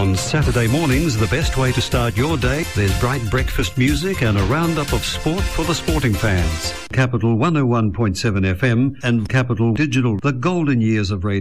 On Saturday mornings, the best way to start your day, there's bright breakfast music and a roundup of sport for the sporting fans. Capital 101.7 FM and Capital Digital, the golden years of radio.